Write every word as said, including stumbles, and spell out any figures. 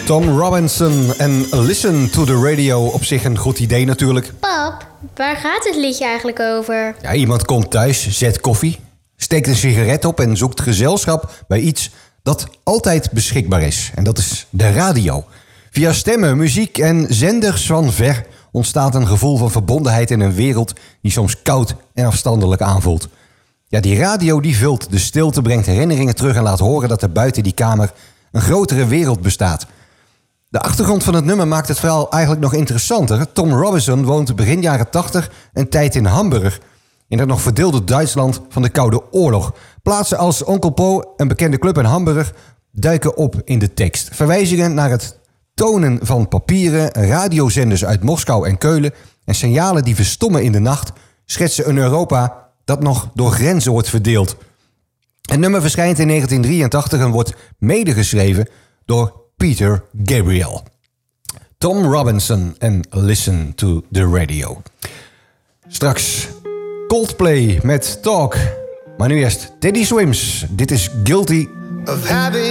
Tom Robinson en Listen to the Radio. Op zich een goed idee natuurlijk. Pap, waar gaat het liedje eigenlijk over? Ja, iemand komt thuis, zet koffie, steekt een sigaret op en zoekt gezelschap bij iets dat altijd beschikbaar is. En dat is de radio. Via stemmen, muziek en zenders van ver ontstaat een gevoel van verbondenheid in een wereld die soms koud en afstandelijk aanvoelt. Ja, die radio die vult de stilte, brengt herinneringen terug en laat horen dat er buiten die kamer een grotere wereld bestaat. De achtergrond van het nummer maakt het verhaal eigenlijk nog interessanter. Tom Robinson woont begin jaren tachtig een tijd in Hamburg, in het nog verdeelde Duitsland van de Koude Oorlog. Plaatsen als Onkel Po, een bekende club in Hamburg, duiken op in de tekst. Verwijzingen naar het tonen van papieren, radiozenders uit Moskou en Keulen en signalen die verstommen in de nacht schetsen een Europa dat nog door grenzen wordt verdeeld. Het nummer verschijnt in negentien drieëntachtig en wordt medegeschreven door Peter Gabriel. Tom Robinson en Listen to the Radio. Straks Coldplay met Talk. Maar nu eerst Teddy Swims. Dit is Guilty of having